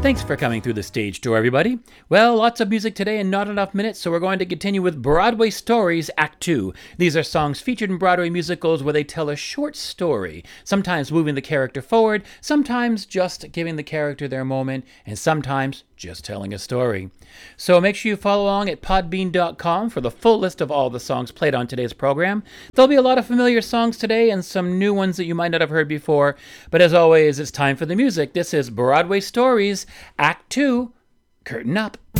Thanks for coming through the stage door, everybody. Well, lots of music today and not enough minutes, so we're going to continue with Broadway Stories Act 2. These are songs featured in Broadway musicals where they tell a short story, sometimes moving the character forward, sometimes just giving the character their moment, and sometimes just telling a story. So make sure you follow along at podbean.com for the full list of all the songs played on today's program. There'll be a lot of familiar songs today and some new ones that you might not have heard before, but as always, it's time for the music. This is Broadway Stories Act 2, curtain up.